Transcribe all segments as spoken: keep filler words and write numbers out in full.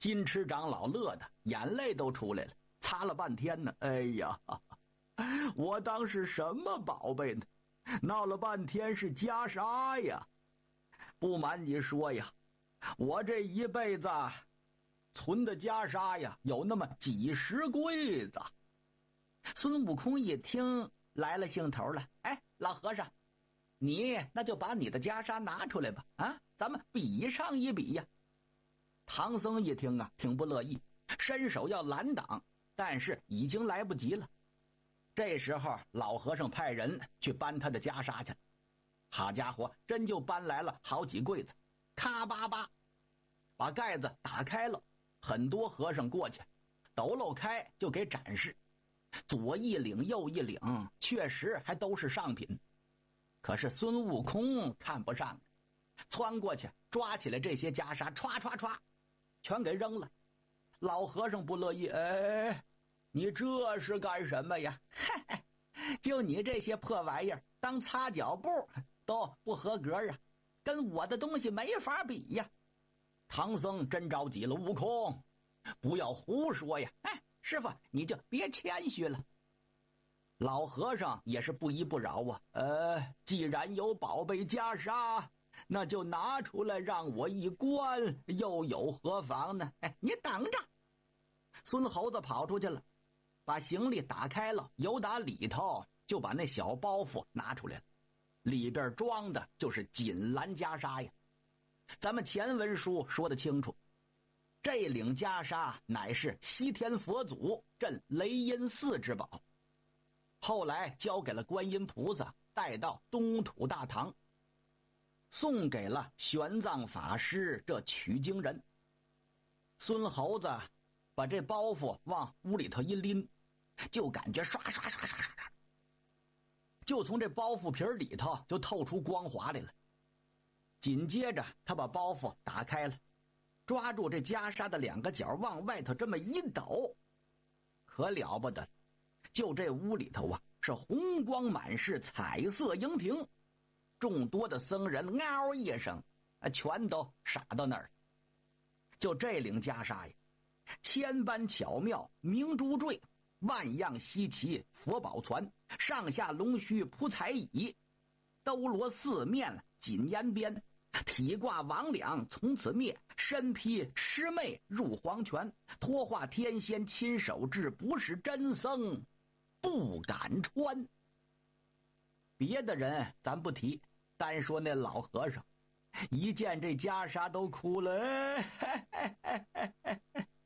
金池长老乐的眼泪都出来了，擦了半天呢。哎呀，我当是什么宝贝呢？闹了半天是袈裟呀！不瞒你说呀，我这一辈子存的袈裟呀，有那么几十柜子。孙悟空一听来了兴头了，哎，老和尚，你那就把你的袈裟拿出来吧，啊，咱们比上一比呀。唐僧一听啊，挺不乐意，伸手要拦挡，但是已经来不及了。这时候老和尚派人去搬他的袈裟去了，好家伙，真就搬来了好几柜子，咔吧吧把盖子打开了，很多和尚过去抖搂开就给展示，左一领右一领，确实还都是上品。可是孙悟空看不上，窜过去抓起来这些袈裟，歘歘歘全给扔了。老和尚不乐意，哎，你这是干什么呀？就你这些破玩意儿当擦脚布都不合格啊，跟我的东西没法比呀。唐僧真着急了，悟空不要胡说呀，哎，师傅你就别谦虚了。老和尚也是不依不饶啊，呃，既然有宝贝袈裟，那就拿出来让我一观，又有何妨呢？哎，你等着。孙猴子跑出去了，把行李打开了，由打里头就把那小包袱拿出来了，里边装的就是锦兰袈裟呀。咱们前文书说得清楚，这领袈裟乃是西天佛祖镇雷音寺之宝，后来交给了观音菩萨，带到东土大唐，送给了玄奘法师这取经人。孙猴子把这包袱往屋里头一拎，就感觉刷刷刷刷刷刷，就从这包袱皮里头就透出光滑来了。紧接着他把包袱打开了，抓住这袈裟的两个角往外头这么一抖，可了不得，就这屋里头啊是红光满室，彩色盈庭，众多的僧人嗷一声全都傻到那儿。就这领袈裟呀，千般巧妙，明珠坠，万样稀奇，佛宝攒，上下龙须铺彩椅，兜罗四面锦烟边，体挂王两从此灭，身披魑魅入黄泉，托化天仙亲手制，不是真僧不敢穿。别的人咱不提，单说那老和尚一见这袈裟都哭了，哎哎哎哎哎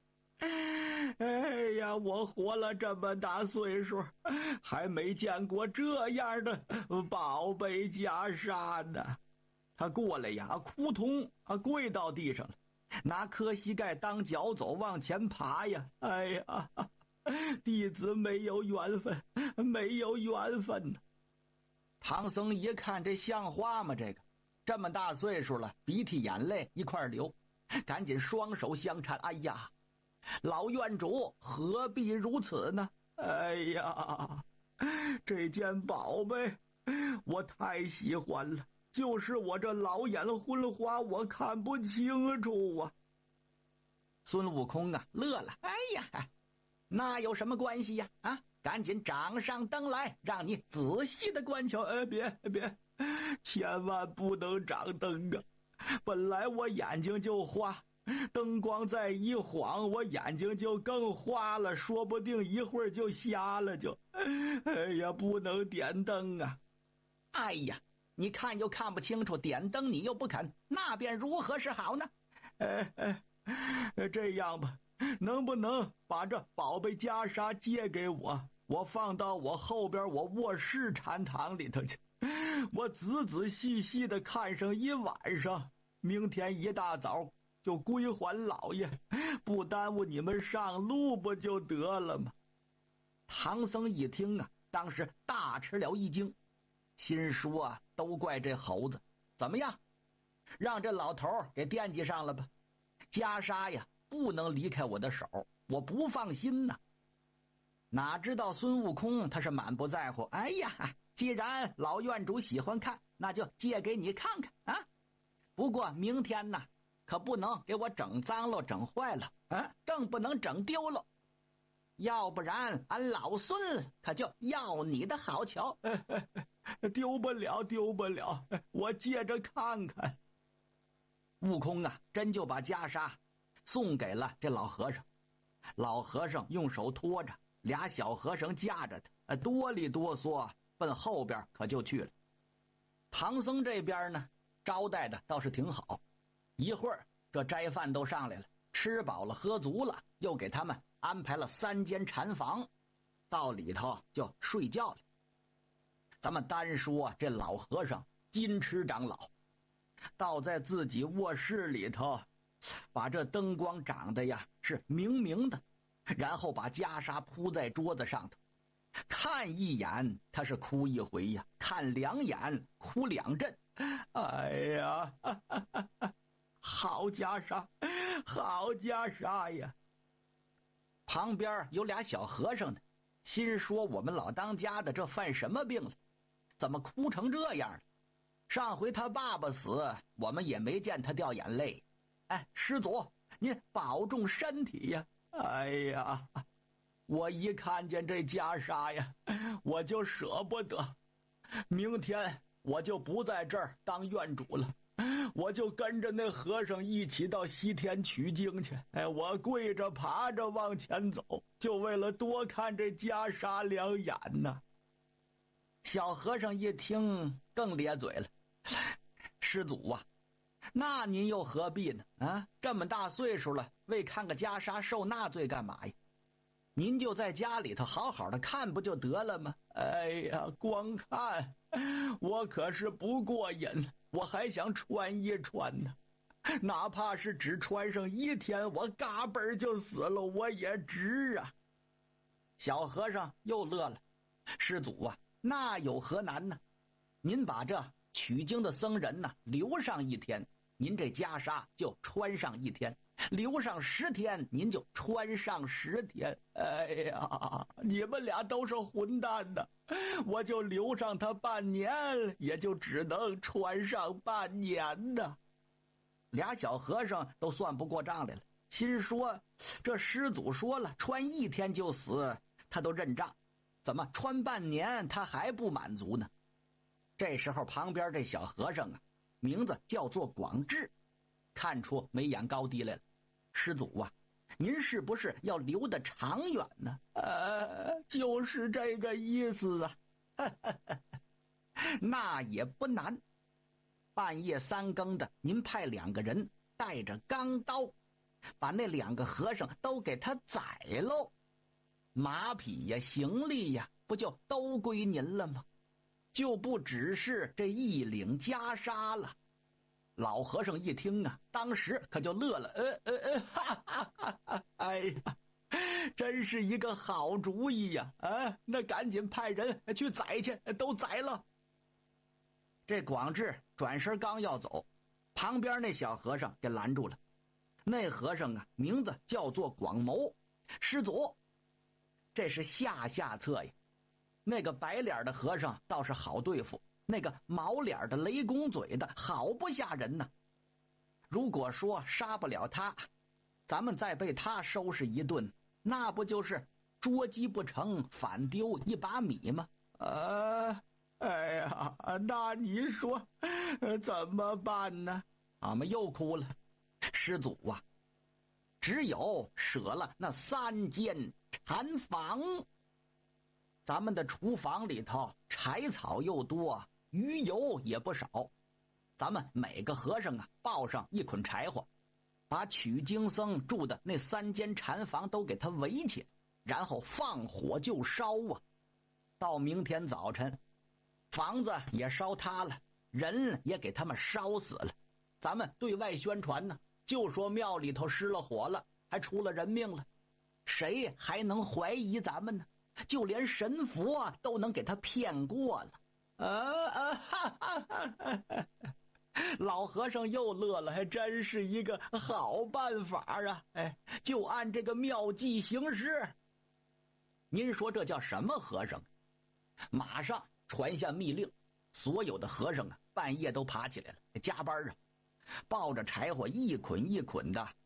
哎呀，我活了这么大岁数，还没见过这样的宝贝袈裟呢。他过来呀，扑通啊跪到地上了，拿磕膝盖当脚走往前爬呀。哎呀，弟子没有缘分，没有缘分呢。唐僧一看这像话吗？这个这么大岁数了，鼻涕眼泪一块流，赶紧双手相搀。哎呀，老院主何必如此呢？哎呀，这件宝贝我太喜欢了，就是我这老眼昏花，我看不清楚啊。孙悟空啊乐了，哎呀，那有什么关系呀？啊，赶紧掌上灯来，让你仔细的观瞧。哎，别别，千万不能掌灯啊！本来我眼睛就花，灯光再一晃，我眼睛就更花了，说不定一会儿就瞎了就。哎呀，不能点灯啊！哎呀，你看又看不清楚，点灯你又不肯，那便如何是好呢？哎哎，这样吧，能不能把这宝贝袈裟借给我，我放到我后边我卧室禅堂里头去，我仔仔细细的看上一晚上，明天一大早就归还老爷，不耽误你们上路不就得了吗？唐僧一听啊，当时大吃了一惊，心说啊，都怪这猴子，怎么样，让这老头给惦记上了吧？袈裟呀不能离开我的手，我不放心呐。哪知道孙悟空他是满不在乎，哎呀，既然老院主喜欢看，那就借给你看看啊。不过明天呢， 可不能给我整脏了、整坏了，啊，更不能整丢了，要不然俺老孙可就要你的好瞧。 丢不了，丢不了，我借着看看。 悟空啊，真就把袈裟送给了这老和尚。老和尚用手托着，俩小和尚架着他，哆里哆嗦奔后边可就去了。唐僧这边呢，招待的倒是挺好，一会儿这斋饭都上来了，吃饱了喝足了，又给他们安排了三间禅房，到里头就睡觉了。咱们单说这老和尚金池长老，倒在自己卧室里头，把这灯光长得呀是明明的，然后把袈裟铺在桌子上头，看一眼他是哭一回呀，看两眼哭两阵。 哎呀，哈哈哈哈，好袈裟，好袈裟呀！ 旁边有俩小和尚呢，心说我们老当家的这犯什么病了，怎么哭成这样了？上回他爸爸死，我们也没见他掉眼泪。哎，师祖，您保重身体呀！ 哎呀，我一看见这袈裟呀，我就舍不得。明天我就不在这儿当院主了，我就跟着那和尚一起到西天取经去。哎，我跪着爬着往前走，就为了多看这袈裟两眼呢。 小和尚一听更咧嘴了，师祖啊，那您又何必呢？啊，这么大岁数了，为看个袈裟受那罪干嘛呀？您就在家里头好好的看不就得了吗？ 哎呀，光看我可是不过瘾，我还想穿一穿呢。哪怕是只穿上一天，我嘎嘣就死了，我也值啊！ 小和尚又乐了，师祖啊，那有何难呢？您把这取经的僧人呢留上一天，您这袈裟就穿上一天；留上十天，您就穿上十天。 哎呀，你们俩都是混蛋的，我就留上他半年，也就只能穿上半年呢。 俩小和尚都算不过账来了，心说这师祖说了穿一天就死，他都认账，怎么穿半年他还不满足呢？这时候旁边这小和尚啊，名字叫做广智，看出眉眼高低来了。师祖啊，您是不是要留得长远呢？ 呃，就是这个意思啊。 那也不难，半夜三更的，您派两个人带着钢刀，把那两个和尚都给他宰喽，马匹呀、行李呀，不就都归您了吗？就不只是这一领袈裟了。老和尚一听啊，当时可就乐了，呃呃呃，哈哈哈哈！哎呀，真是一个好主意呀！啊，那赶紧派人去宰去，都宰了。这广智转身刚要走，旁边那小和尚给拦住了。那和尚啊，名字叫做广谋。师祖，这是下下策呀。那个白脸的和尚倒是好对付，那个毛脸的雷公嘴的好不吓人呢。如果说杀不了他，咱们再被他收拾一顿，那不就是捉鸡不成反丢一把米吗？ 啊，哎呀，那你说怎么办呢？ 俺们又哭了。师祖啊，只有舍了那三间禅房。咱们的厨房里头柴草又多，鱼油也不少，咱们每个和尚啊抱上一捆柴火，把取经僧住的那三间禅房都给他围起来，然后放火就烧啊。到明天早晨，房子也烧塌了，人也给他们烧死了。咱们对外宣传呢，就说庙里头失了火了，还出了人命了，谁还能怀疑咱们呢？就连神佛都能给他骗过了。啊啊哈哈哈哈！老和尚又乐了，还真是一个好办法啊！哎，就按这个妙计行事。您说这叫什么和尚？马上传下密令，所有的和尚啊，半夜都爬起来了，加班啊， 抱着柴火一捆一捆的